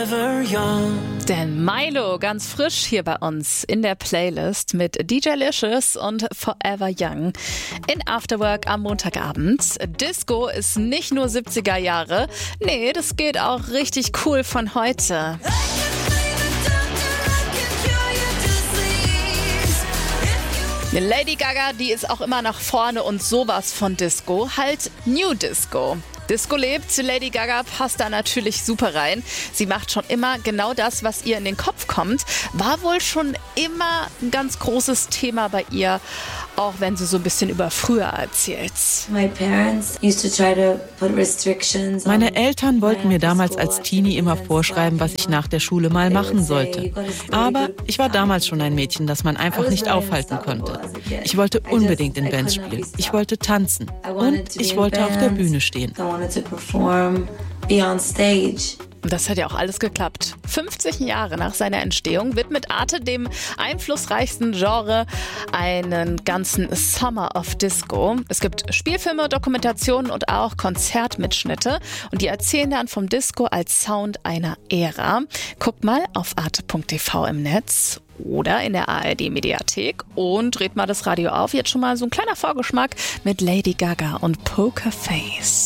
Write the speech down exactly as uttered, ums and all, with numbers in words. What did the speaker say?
forever young. Denn Milo ganz frisch hier bei uns in der Playlist mit D J Licious und Forever Young in Afterwork am Montagabend. Disco ist nicht nur siebziger Jahre, nee, das geht auch richtig cool von heute. Lady Gaga, die ist auch immer nach vorne und sowas von Disco, halt New Disco. Disco lebt, Lady Gaga passt da natürlich super rein. Sie macht schon immer genau das, was ihr in den Kopf kommt. War wohl schon immer ein ganz großes Thema bei ihr, auch wenn sie so ein bisschen über früher erzählt. Meine Eltern wollten mir damals als Teenie immer vorschreiben, was ich nach der Schule mal machen sollte. Aber ich war damals schon ein Mädchen, das man einfach nicht aufhalten konnte. Ich wollte unbedingt in Bands spielen. Ich wollte tanzen. Und ich wollte auf der Bühne stehen. Das hat ja auch alles geklappt. fünfzig Jahre nach seiner Entstehung widmet Arte dem einflussreichsten Genre einen ganzen Summer of Disco. Es gibt Spielfilme, Dokumentationen und auch Konzertmitschnitte. Und die erzählen dann vom Disco als Sound einer Ära. Guckt mal auf arte punkt t v im Netz oder in der A R D-Mediathek und dreht mal das Radio auf. Jetzt schon mal so ein kleiner Vorgeschmack mit Lady Gaga und Poker Face.